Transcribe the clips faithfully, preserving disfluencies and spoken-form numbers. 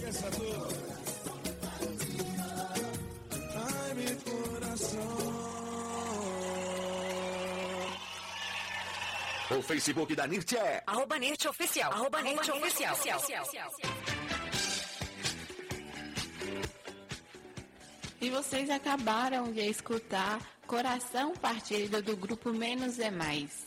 pensador. Ai, meu coração. O Facebook da Nirt é arroba Nirt Oficial. Arroba Nirt Oficial. E vocês acabaram de escutar Coração Partido do grupo Menos é Mais.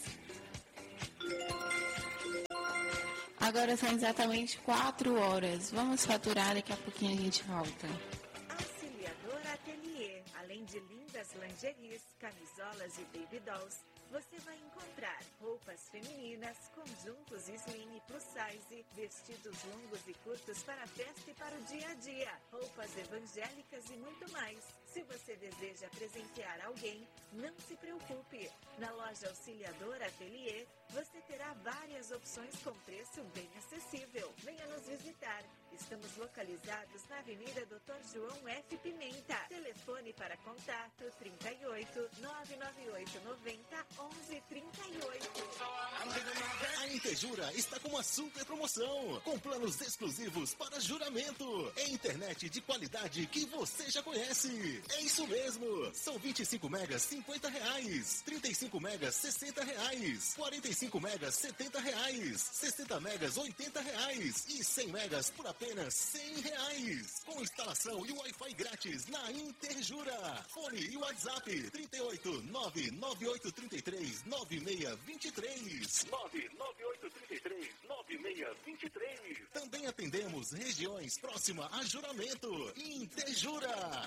Agora são exatamente quatro horas. Vamos faturar, daqui a pouquinho a gente volta. Auxiliador Atelier. Além de lindas lingeries, camisolas e baby dolls, você vai encontrar roupas femininas, conjuntos slim e plus size, vestidos longos e curtos para a festa e para o dia a dia, roupas evangélicas e muito mais. Se você deseja presentear alguém, não se preocupe. Na loja Auxiliador Atelier, você terá várias opções com preço bem acessível. Venha nos visitar. Estamos localizados na Avenida doutor João F. Pimenta. Telefone para contato trinta e oito, nove nove oito noventa, onze trinta e oito. A Interjura está com uma super promoção, com planos exclusivos para juramento. É internet de qualidade que você já conhece. É isso mesmo. São vinte e cinco megas, cinquenta reais. trinta e cinco megas, sessenta reais. quarenta e cinco megas, setenta reais. sessenta megas, oitenta reais. E cem megas por apenas cem reais. Com instalação e Wi-Fi grátis na Interjura. Fone e WhatsApp trinta e oito, nove nove oito três três, nove seis dois três. nove nove oito três três, nove seis dois três. Também atendemos regiões próximas a Juramento. Interjura.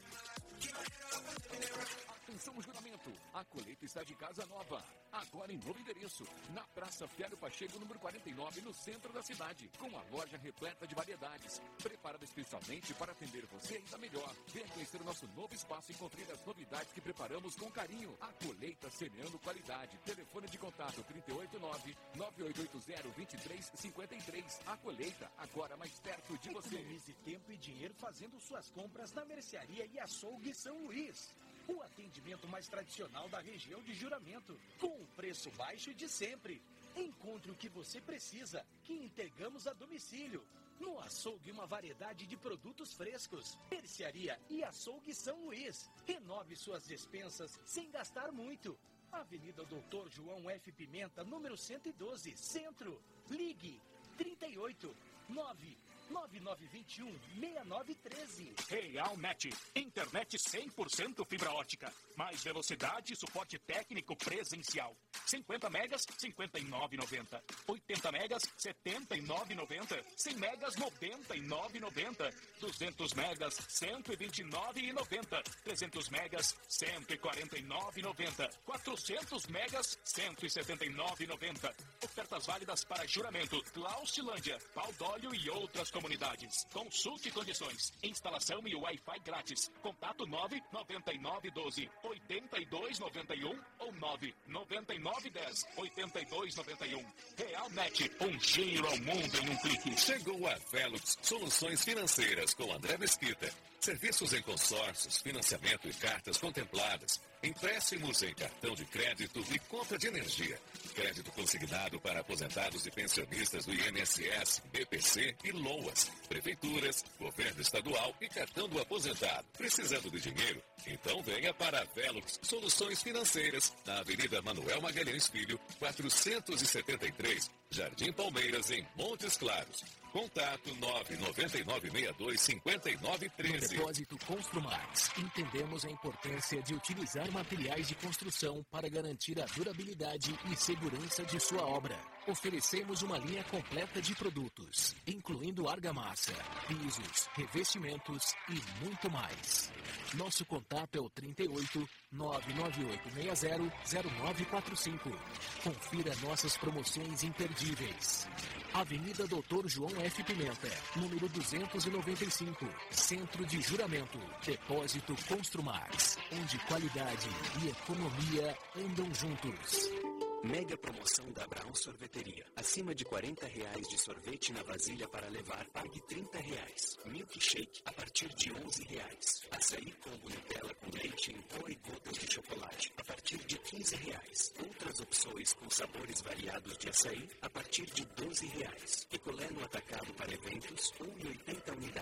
Atenção, Juramento. A colheita está de casa nova. Agora em novo endereço. Na Praça Fialho Pacheco, número quarenta e nove, no centro da cidade. Com a loja repleta de variedades. Preparada especialmente para atender você ainda melhor. Venha conhecer o nosso novo espaço e conferir as novidades que preparamos com carinho. A colheita semeando qualidade. Telefone de contato trinta e oito, nove nove oito oito zero, dois três cinco três. A colheita, agora mais perto de você. Economize tempo e dinheiro fazendo suas compras na Mercearia e Açougue São Luís. O atendimento mais tradicional da região de Juramento, com o preço baixo de sempre. Encontre o que você precisa, que entregamos a domicílio. No Açougue, uma variedade de produtos frescos. Mercearia e Açougue São Luís. Renove suas despensas sem gastar muito. Avenida doutor João F. Pimenta, número cento e doze, Centro. Ligue trinta e oito, nove nove nove dois um, seis nove um três. Realnet, internet cem por cento fibra ótica, mais velocidade e suporte técnico presencial. cinquenta megas, cinquenta e nove reais e noventa centavos. oitenta megas, setenta e nove reais e noventa centavos. cem megas, noventa e nove reais e noventa centavos. duzentos megas, cento e vinte e nove reais e noventa centavos. trezentos megas, cento e quarenta e nove reais e noventa centavos. quatrocentos megas, cento e setenta e nove reais e noventa centavos. Ofertas válidas para Juramento, Claustilândia, Pau d'Óleo e outras comunidades. Consulte condições. Instalação e Wi-Fi grátis. Contato nove nove nove um dois, oito dois nove um ou nove nove nove um zero, oito dois nove um. Realnet, um giro ao mundo em um clique. Chegou a Velux Soluções Financeiras com André Mesquita. Serviços em consórcios, financiamento e cartas contempladas. Empréstimos em cartão de crédito e conta de energia. Crédito consignado para aposentados e pensionistas do I N S S, B P C e LOAS. Prefeituras, governo estadual e cartão do aposentado. Precisando de dinheiro? Então venha para a Velux Soluções Financeiras, na Avenida Manuel Magalhães Filho, quatrocentos e setenta e três, Jardim Palmeiras, em Montes Claros. Contato nove nove nove seis dois cinco nove um três. No Depósito Construmax, entendemos a importância de utilizar materiais de construção para garantir a durabilidade e segurança de sua obra. Oferecemos uma linha completa de produtos, incluindo argamassa, pisos, revestimentos e muito mais. Nosso contato é o trinta e oito, nove nove oito seis zero, zero nove quatro cinco. Confira nossas promoções imperdíveis. Avenida doutor João F. Pimenta, número duzentos e noventa e cinco, Centro de Juramento. Depósito Construmax, onde qualidade e economia andam juntos. Mega promoção da Abraão Sorveteria. Acima de quarenta reais de sorvete na vasilha para levar, pague trinta reais. Milkshake a partir de onze reais. Açaí combo Nutella com leite em pó e gotas de chocolate a partir de quinze reais. Outras opções com sabores variados de açaí a partir de doze reais. Picolé no atacado para eventos, um e oitenta unidades.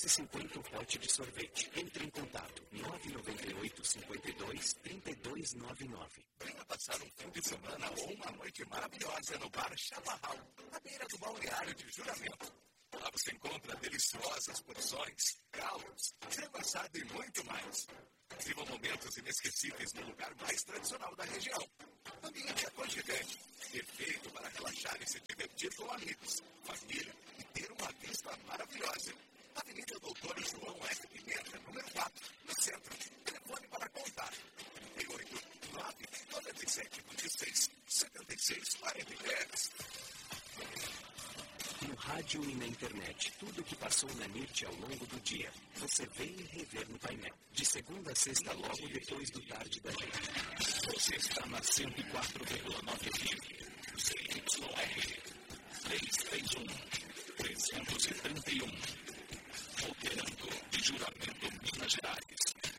doze e cinquenta o pote de sorvete. Entre em contato nove nove oito, cinco dois, três dois nove nove. Venha passar um fim de semana ou uma noite maravilhosa no Bar Chaparral, à beira do balneário de Juramento. Lá você encontra deliciosas porções, calos, frango assado e muito mais. Viva momentos inesquecíveis no lugar mais tradicional da região. Ambiente aconchegante, perfeito para relaxar e se divertir com amigos, família e ter uma vista maravilhosa. Avenida Doutor João F. Pimenta, número quatro, no centro. Telefone para contato: trinta e oito, nove, noventa e sete, vinte e seis, setenta e seis, quarenta e três. No rádio e na internet, tudo o que passou na N I R T ao longo do dia, você vê e revê no painel. De segunda a sexta, logo depois do tarde da gente. Você está na cento e quatro vírgula nove F M. C Y R três três um, três três um. Operando de Juramento, Minas Gerais.